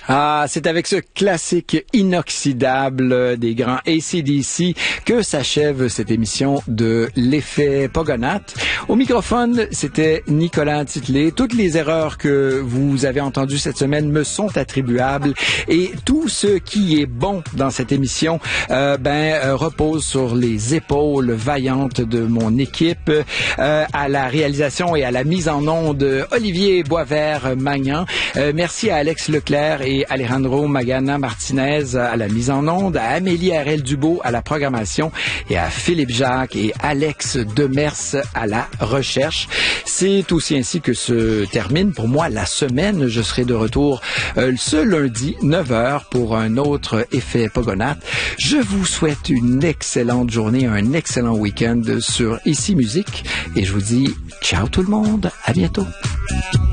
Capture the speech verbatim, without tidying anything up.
Ah, c'est avec ce classique inoxydable des grands A C D C que s'achève cette émission de l'effet Pogonath. Au microphone, c'était Nicolas Titley. Toutes les erreurs que vous avez entendues cette semaine me sont attribuables et tout ce qui est bon dans cette émission euh, ben euh, repose sur les épaules vaillantes de mon équipe. Euh, à la réalisation et à la mise en onde, Olivier Boisvert-Magnan. Euh, merci à Alex Leclerc et Alejandro Magana Martinez à la mise en onde, à Amélie Harel-Dubo à la programmation et à Philippe Jacques et Alex Demers à la recherche. C'est aussi ainsi que se termine pour moi la semaine. Je serai de retour euh, ce lundi, neuf heures, pour un autre effet Pogonath. Je vous souhaite une excellente journée, un excellent week-end sur Ici Musique et je vous dis ciao tout le monde, à bientôt.